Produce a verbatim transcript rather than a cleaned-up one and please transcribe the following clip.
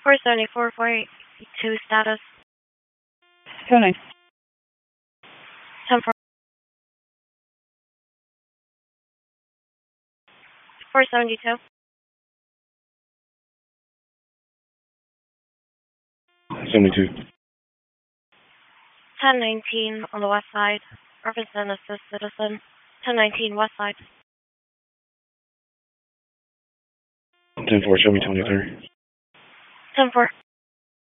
four seventy-four, four eighty-two status. ten nine. ten four. four seventy-two. seventy-two. ten nineteen on the west side. Reference and assist citizen. ten nineteen west side. ten four, show me twenty-three. ten four.